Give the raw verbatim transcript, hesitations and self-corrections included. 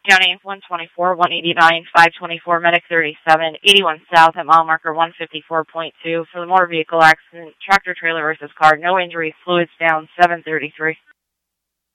County one twenty-four, one eighty-nine, five twenty-four, Medic thirty-seven, eighty-one South at mile marker one fifty-four point two. For the motor vehicle accident, tractor trailer versus car, no injuries, fluids down, seven thirty-three.